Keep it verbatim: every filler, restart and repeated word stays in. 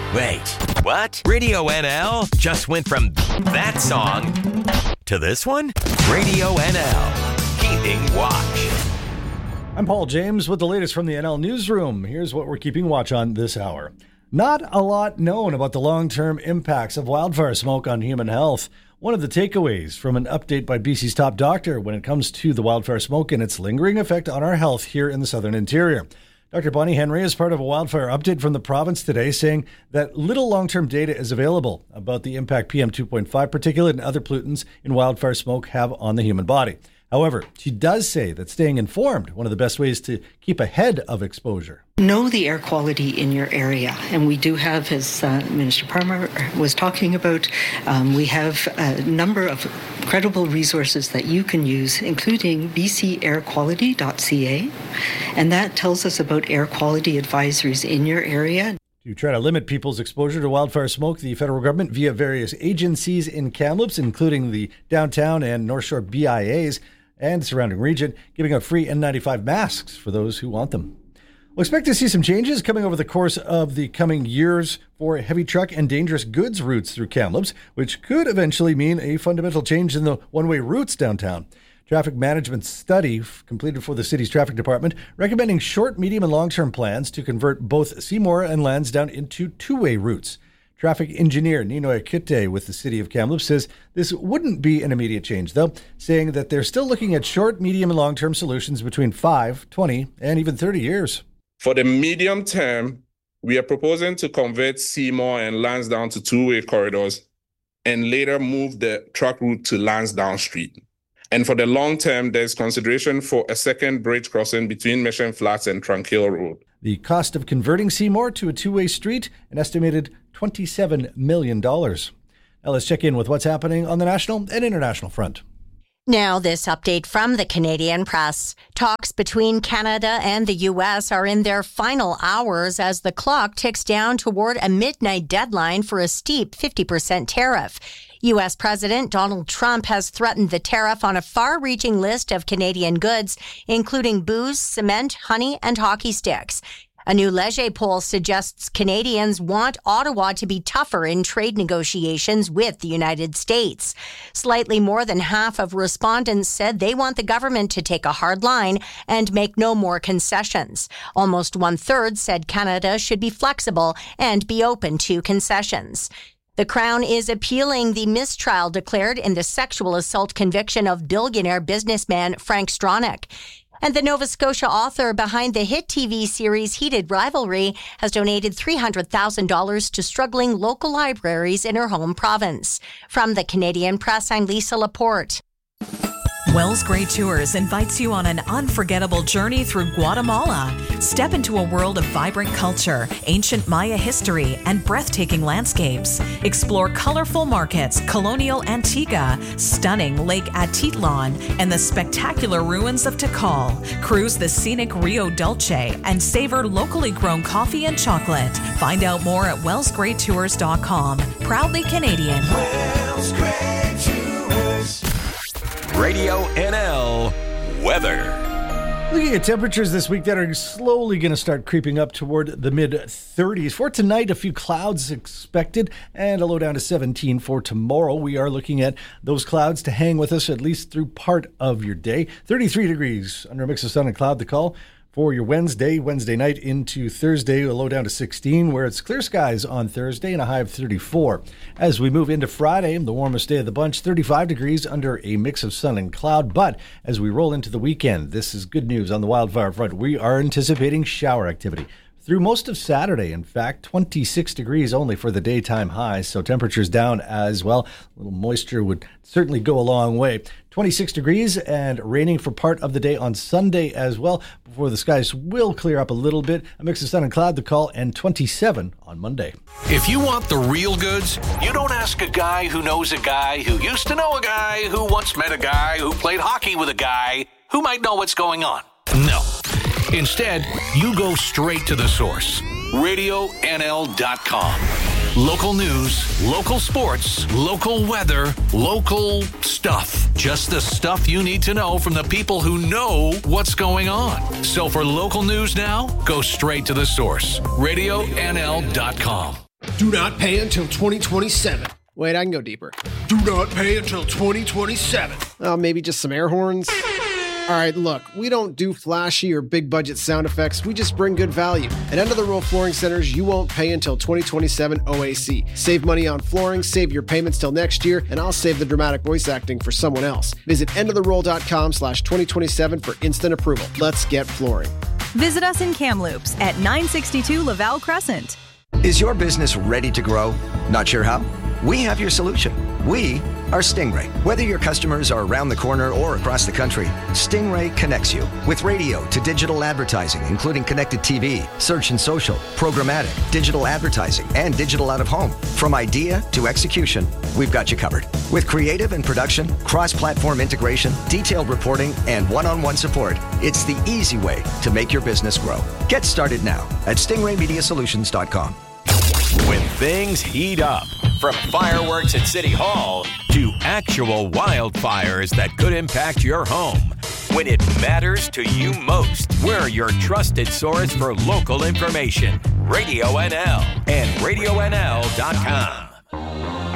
Wait, what? Radio N L just went from that song to this one? Radio N L, keeping watch. I'm Paul James with the latest from the N L Newsroom. Here's what we're keeping watch on this hour. Not a lot known about the long-term impacts of wildfire smoke on human health. One of the takeaways from an update by B C's top doctor when it comes to the wildfire smoke and its lingering effect on our health here in the southern interior. Doctor Bonnie Henry is part of a wildfire update from the province today, saying that little long-term data is available about the impact P M two point five particulate and other pollutants in wildfire smoke have on the human body. However, she does say that staying informed, one of the best ways to keep ahead of exposure. Know the air quality in your area. And we do have, as uh, Minister Parmar was talking about, um, we have a number of credible resources that you can use, including b c air quality dot c a. And that tells us about air quality advisories in your area. To try to limit people's exposure to wildfire smoke, the federal government, via various agencies in Kamloops, including the downtown and North Shore B I As, and surrounding region, giving out free N ninety-five masks for those who want them. We'll expect to see some changes coming over the course of the coming years for heavy truck and dangerous goods routes through Kamloops, which could eventually mean a fundamental change in the one-way routes downtown. Traffic management study completed for the city's traffic department, recommending short, medium, and long-term plans to convert both Seymour and Lansdowne into two-way routes. Traffic engineer Ninoy Akite with the City of Kamloops says this wouldn't be an immediate change, though, saying that they're still looking at short, medium, and long-term solutions between five, twenty, and even thirty years. For the medium term, we are proposing to convert Seymour and Lansdowne to two-way corridors and later move the truck route to Lansdowne Street. And for the long term, there's consideration for a second bridge crossing between Mission Flats and Tranquil Road. The cost of converting Seymour to a two-way street, an estimated twenty-seven million dollars. Now let's check in with what's happening on the national and international front. Now, this update from the Canadian Press. Talks between Canada and the U S are in their final hours as the clock ticks down toward a midnight deadline for a steep fifty percent tariff. U S President Donald Trump has threatened the tariff on a far-reaching list of Canadian goods, including booze, cement, honey, and hockey sticks. A new Leger poll suggests Canadians want Ottawa to be tougher in trade negotiations with the United States. Slightly more than half of respondents said they want the government to take a hard line and make no more concessions. Almost one-third said Canada should be flexible and be open to concessions. The Crown is appealing the mistrial declared in the sexual assault conviction of billionaire businessman Frank Stronach. And the Nova Scotia author behind the hit T V series Heated Rivalry has donated three hundred thousand dollars to struggling local libraries in her home province. From the Canadian Press, I'm Lisa Laporte. Wells Gray Tours invites you on an unforgettable journey through Guatemala. Step into a world of vibrant culture, ancient Maya history, and breathtaking landscapes. Explore colorful markets, colonial Antigua, stunning Lake Atitlan, and the spectacular ruins of Tikal. Cruise the scenic Rio Dulce and savor locally grown coffee and chocolate. Find out more at wells gray tours dot com. Proudly Canadian. Wells Gray Tours. Radio N L weather. Looking at temperatures this week that are slowly going to start creeping up toward the mid thirties. For tonight, a few clouds expected and a low down to seventeen for tomorrow. We are looking at those clouds to hang with us at least through part of your day. thirty-three degrees under a mix of sun and cloud, the call for your Wednesday, Wednesday night into Thursday, a low down to sixteen, where it's clear skies on Thursday and a high of thirty-four. As we move into Friday, the warmest day of the bunch, thirty-five degrees under a mix of sun and cloud. But as we roll into the weekend, this is good news on the wildfire front. We are anticipating shower activity through most of Saturday. In fact, twenty-six degrees only for the daytime highs, so temperatures down as well. A little moisture would certainly go a long way. twenty-six degrees and raining for part of the day on Sunday as well, before the skies will clear up a little bit. A mix of sun and cloud, the call, and twenty-seven on Monday. If you want the real goods, you don't ask a guy who knows a guy who used to know a guy who once met a guy who played hockey with a guy who might know what's going on. No. Instead, you go straight to the source. radio N L dot com. Local news, local sports, local weather, local stuff. Just the stuff you need to know from the people who know what's going on. So for local news now, go straight to the source. radio N L dot com. Do not pay until twenty twenty-seven. Wait, I can go deeper. Do not pay until twenty twenty-seven. Oh, maybe just some air horns? All right, look, we don't do flashy or big budget sound effects. We just bring good value. At End of the Roll Flooring Centers, you won't pay until twenty twenty-seven O A C. Save money on flooring, save your payments till next year, and I'll save the dramatic voice acting for someone else. Visit endoftheroll.com slash 2027 for instant approval. Let's get flooring. Visit us in Kamloops at nine sixty-two Laval Crescent. Is your business ready to grow? Not sure how? We have your solution. We are Stingray. Whether your customers are around the corner or across the country, Stingray connects you with radio to digital advertising, including connected T V, search and social, programmatic, digital advertising, and digital out of home. From idea to execution, we've got you covered. With creative and production, cross-platform integration, detailed reporting, and one-on-one support, it's the easy way to make your business grow. Get started now at stingray media solutions dot com. When things heat up, from fireworks at City Hall to actual wildfires that could impact your home. When it matters to you most, we're your trusted source for local information. Radio N L and radio N L dot com.